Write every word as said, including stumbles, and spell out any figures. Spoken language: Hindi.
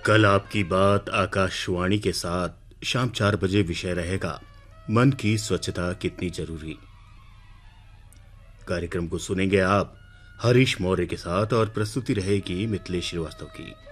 कल आपकी बात आकाशवाणी के साथ शाम चार बजे विषय रहेगा मन की स्वच्छता कितनी जरूरी। कार्यक्रम को सुनेंगे आप हरीश मौर्य के साथ और प्रस्तुति रहेगी मिथिलेश श्रीवास्तव की।